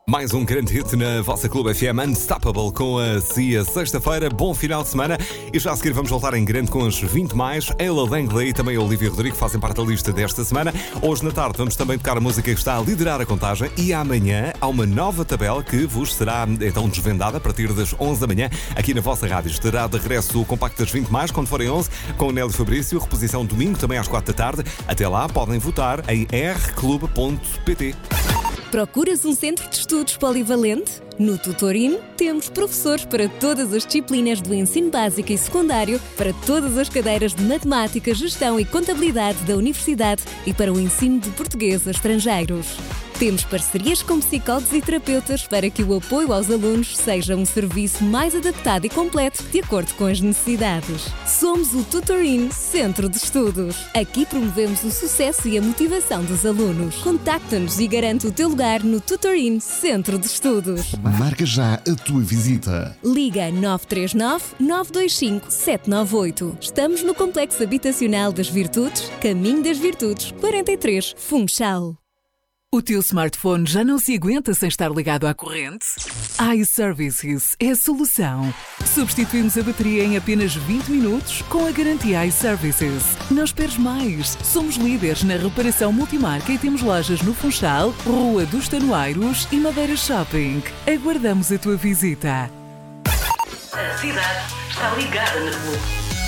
Mais um grande hit na vossa Clube FM, Unstoppable, com a Cia. Sexta-feira, bom final de semana. E já a seguir vamos voltar em grande com os 20 mais. Ella Langley e também a Olivia Rodrigo fazem parte da lista desta semana. Hoje na tarde vamos também tocar a música que está a liderar a contagem. E amanhã há uma nova tabela que vos será então desvendada a partir das 11 da manhã aqui na vossa rádio. Estará de regresso o Compacto das 20 mais, quando forem 11, com o Nélio Fabrício. Reposição domingo também às 4 da tarde. Até lá podem votar em rclube.pt. Procuras um centro de estudos polivalente? No Tutorin temos professores para todas as disciplinas do ensino básico e secundário, para todas as cadeiras de matemática, gestão e contabilidade da universidade e para o ensino de português a estrangeiros. Temos parcerias com psicólogos e terapeutas para que o apoio aos alunos seja um serviço mais adaptado e completo de acordo com as necessidades. Somos o Tutorin Centro de Estudos. Aqui promovemos o sucesso e a motivação dos alunos. Contacta-nos e garante o teu lugar no Tutorin Centro de Estudos. Marca já a tua visita. Liga 939 925 798. Estamos no Complexo Habitacional das Virtudes, Caminho das Virtudes, 43, Funchal. O teu smartphone já não se aguenta sem estar ligado à corrente? iServices é a solução. Substituímos a bateria em apenas 20 minutos com a garantia iServices. Não esperes mais. Somos líderes na reparação multimarca e temos lojas no Funchal, Rua dos Tanoeiros e Madeira Shopping. Aguardamos a tua visita. A cidade está ligada na Clube.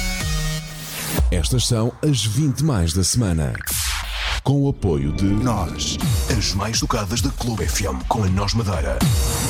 Estas são as 20 mais da semana. Com o apoio de Nós, as mais tocadas da Clube FM com a Nós Madeira.